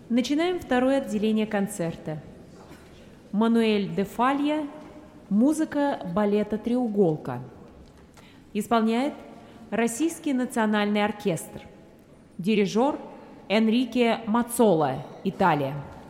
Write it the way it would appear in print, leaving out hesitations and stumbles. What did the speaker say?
Начинаем второе отделение концерта. Мануэль де Фалья, музыка балета «Треуголка». Исполняет Российский национальный оркестр. Дирижер Энрике Мацола, Италия.